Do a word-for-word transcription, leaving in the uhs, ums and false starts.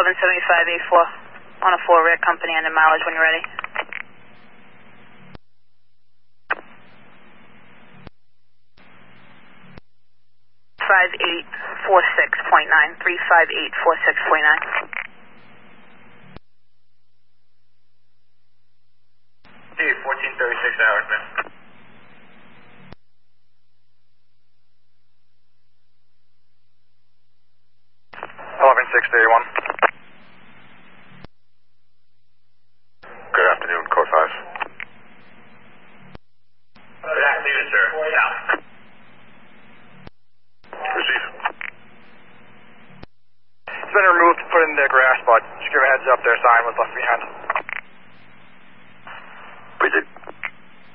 eleven seventy-five A four on a four rear company and the mileage when you're ready. five eight four six point nine, three five eight four six point nine. Hey, fourteen thirty-six hours, man. eleven six thirty-one. Good afternoon, code five. Good afternoon, sir. South. Receive. It's been removed, put in the grass, but just give a heads up there, sign was left behind.